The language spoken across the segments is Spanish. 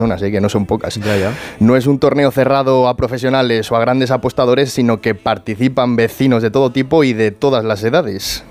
así que no son pocas. Ya. No es un torneo cerrado a profesionales o a grandes apostadores, sino que participan vecinos de todo tipo y de todas las edades.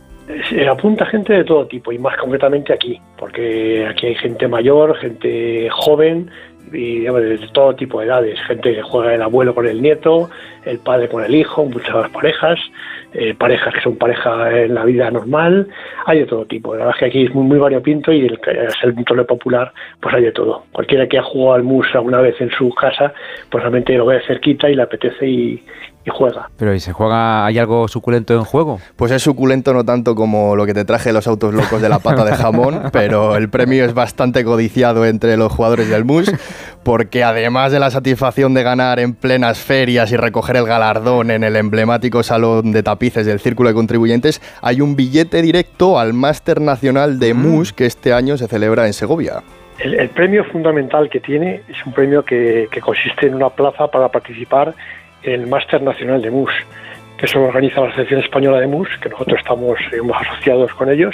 Se apunta gente de todo tipo y más concretamente aquí, porque aquí hay gente mayor, gente joven y digamos, de todo tipo de edades, gente que juega el abuelo con el nieto, el padre con el hijo, muchas parejas, parejas que son pareja en la vida normal, hay de todo tipo. La verdad es que aquí es muy variopinto y al ser un torneo popular, pues hay de todo. Cualquiera que ha jugado al mus alguna vez en su casa, pues realmente lo ve de cerquita y le apetece y juega. Pero ¿y se juega? ¿Hay algo suculento en juego? Pues es suculento no tanto como lo que te traje los autos locos de la pata de jamón, pero el premio es bastante codiciado entre los jugadores del mus, porque además de la satisfacción de ganar en plenas ferias y recoger el galardón en el emblemático salón de tapices del Círculo de Contribuyentes, hay un billete directo al Máster Nacional de Mus que este año se celebra en Segovia. El premio fundamental que tiene es un premio que consiste en una plaza para participar en el Máster Nacional de Mus, que eso lo organiza la Asociación Española de Mus, que nosotros estamos asociados con ellos.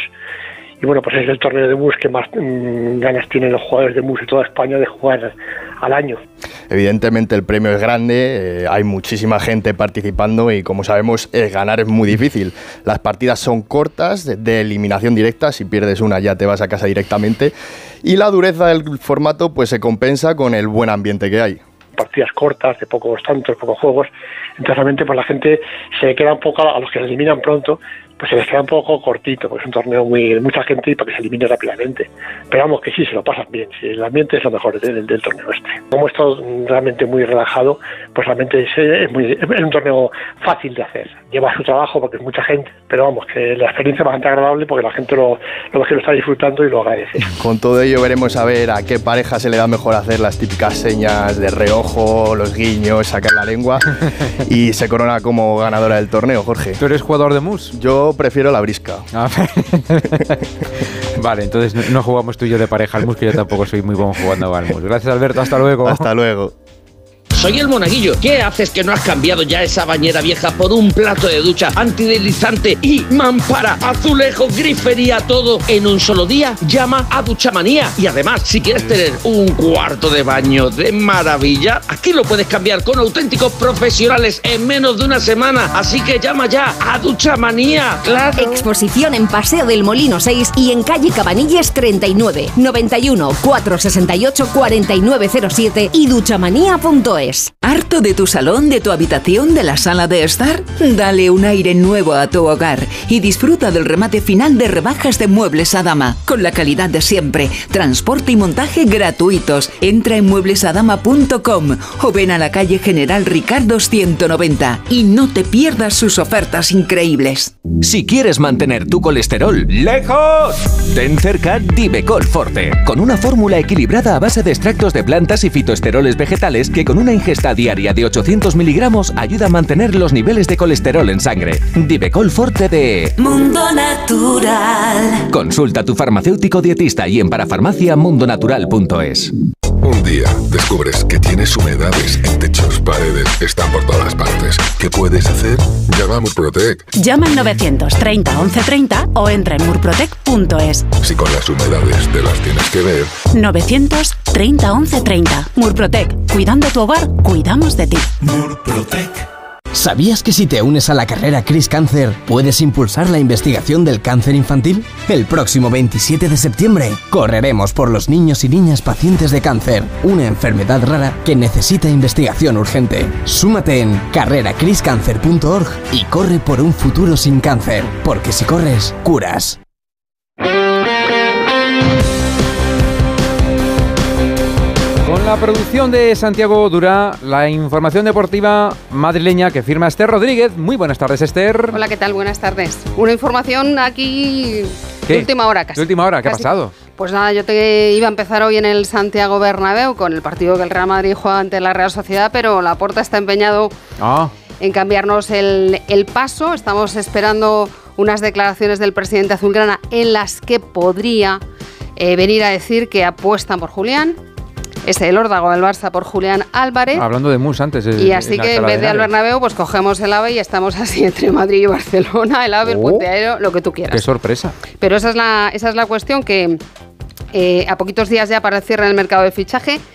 Y bueno, pues es el torneo de mus que más ganas tienen los jugadores de mus de toda España de jugar al año. Evidentemente el premio es grande, hay muchísima gente participando y como sabemos ganar es muy difícil. Las partidas son cortas, de eliminación directa, si pierdes una ya te vas a casa directamente y la dureza del formato pues se compensa con el buen ambiente que hay. Partidas cortas, de pocos tantos, pocos juegos, entonces realmente pues la gente se queda un poco, a los que se eliminan pronto, pues se les queda un poco cortito, porque es un torneo de mucha gente y para que se elimine rápidamente. Pero vamos, que sí, se lo pasan bien, sí, el ambiente es lo mejor del torneo este. Como es todo realmente muy relajado, pues realmente es un torneo fácil de hacer. Lleva su trabajo porque es mucha gente, pero vamos, que la experiencia es bastante agradable porque la gente lo está disfrutando y lo agradece. Con todo ello veremos a ver a qué pareja se le da mejor hacer las típicas señas de reojo, los guiños, sacar la lengua y se corona como ganadora del torneo, Jorge. ¿Tú eres jugador de mus? Yo prefiero la brisca. Vale, entonces no jugamos tú y yo de pareja al mus, que yo tampoco soy muy bueno jugando al mus. Gracias, Alberto, hasta luego. Hasta luego. Soy el Monaguillo. ¿Qué haces que no has cambiado ya esa bañera vieja por un plato de ducha antideslizante y mampara, azulejo, grifería, todo en un solo día? Llama a Duchamanía. Y además, si quieres tener un cuarto de baño de maravilla, aquí lo puedes cambiar con auténticos profesionales en menos de una semana. Así que llama ya a Duchamanía. ¡Claro! Exposición en Paseo del Molino 6 y en calle Cabanilles 39, 91 468 4907 y duchamanía.es. ¿Harto de tu salón, de tu habitación, de la sala de estar? Dale un aire nuevo a tu hogar y disfruta del remate final de rebajas de Muebles Adama, con la calidad de siempre, transporte y montaje gratuitos. Entra en mueblesadama.com o ven a la calle General Ricardo 190 y no te pierdas sus ofertas increíbles. Si quieres mantener tu colesterol lejos, ten cerca Divecol Forte, con una fórmula equilibrada a base de extractos de plantas y fitoesteroles vegetales que con una ingesta diaria de 800 miligramos ayuda a mantener los niveles de colesterol en sangre. Divecol Forte de Mundo Natural. Consulta a tu farmacéutico dietista y en parafarmacia.mundonatural.es. Un día descubres que tienes humedades en techos, paredes, están por todas partes. ¿Qué puedes hacer? Llama a Murprotec. Llama al 930 1130 o entra en murprotec.es. Si con las humedades te las tienes que ver. 930 1130. Murprotec. Cuidando tu hogar, cuidamos de ti. Murprotec. ¿Sabías que si te unes a la carrera Cris Cáncer puedes impulsar la investigación del cáncer infantil? El próximo 27 de septiembre correremos por los niños y niñas pacientes de cáncer, una enfermedad rara que necesita investigación urgente. Súmate en carreracriscancer.org y corre por un futuro sin cáncer, porque si corres, curas. Con la producción de Santiago Durá, la información deportiva madrileña que firma Esther Rodríguez. Muy buenas tardes, Esther. Hola, ¿qué tal? Buenas tardes. Una información aquí de última hora casi. ¿De última hora? ¿Qué ha pasado? Pues nada, yo te iba a empezar hoy en el Santiago Bernabéu con el partido que el Real Madrid juega ante la Real Sociedad, pero Laporta está empeñado en cambiarnos el paso. Estamos esperando unas declaraciones del presidente azulgrana en las que podría venir a decir que apuestan por Julián. Es el órdago del Barça por Julián Álvarez. Hablando de Mus antes. Y así que en vez de al Bernabéu, pues cogemos el AVE y estamos así entre Madrid y Barcelona, el AVE, el Puente Aéreo, lo que tú quieras. ¡Qué sorpresa! Pero esa es la cuestión, que a poquitos días ya para el cierre del mercado de fichaje,